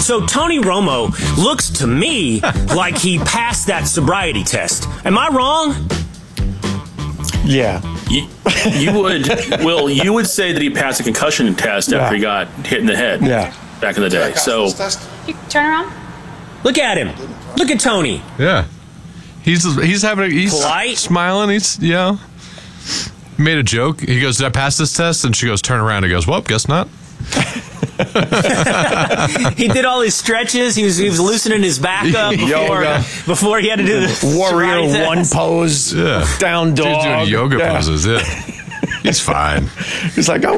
So Tony Romo looks to me like he passed that sobriety test. Am I wrong? Yeah. You would say that he passed a concussion test after he got hit in the head back in the day. So You turn around. Look at him. Look at Tony. Yeah. He's Polite. smiling. He's made a joke. He goes, "Did I pass this test?" And she goes, "Turn around." He goes, "Well, guess not." He did all his stretches. He was loosening his back up before he had to do the Warrior sobriety one test. pose, down dog. He's doing yoga poses. Yeah. He's fine. He's like,